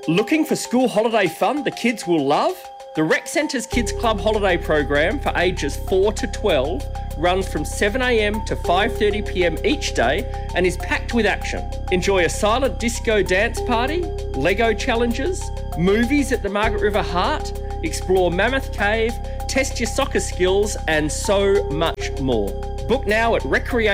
Looking for school holiday fun the kids will love? The Rec Centre's Kids Club holiday program for ages 4 to 12 runs from 7am to 5:30pm each day and is packed with action. Enjoy a silent disco dance party, Lego challenges, movies at the Margaret River Heart, explore Mammoth Cave, test your soccer skills and so much more. Book now at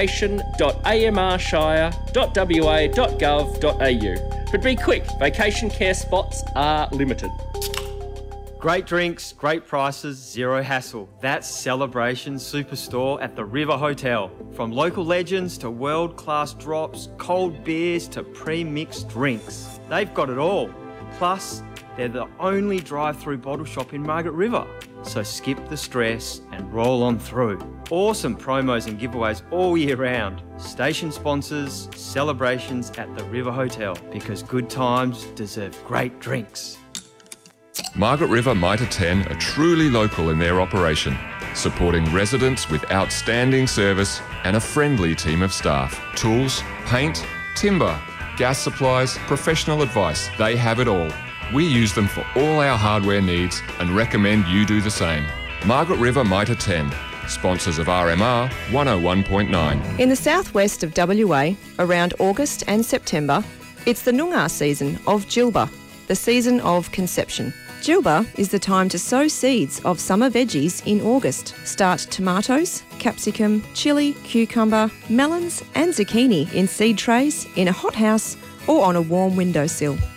recreation.amrshire.wa.gov.au. But be quick, vacation care spots are limited. Great drinks, great prices, zero hassle. That's Celebration Superstore at the River Hotel. From local legends to world-class drops, cold beers to pre-mixed drinks. They've got it all. Plus, they're the only drive-through bottle shop in Margaret River. So skip the stress and roll on through. Awesome promos and giveaways all year round. Station sponsors, celebrations at the River Hotel, because good times deserve great drinks. Margaret River Mitre 10 are truly local in their operation, supporting residents with outstanding service and a friendly team of staff. Tools, paint, timber, gas supplies, professional advice, they have it all. We use them for all our hardware needs and recommend you do the same. Margaret River Mitre 10, sponsors of RMR 101.9. In the southwest of WA, around August and September, it's the Noongar season of Jilba, the season of conception. Jilba is the time to sow seeds of summer veggies in August. Start tomatoes, capsicum, chilli, cucumber, melons and zucchini in seed trays, in a hothouse or on a warm windowsill.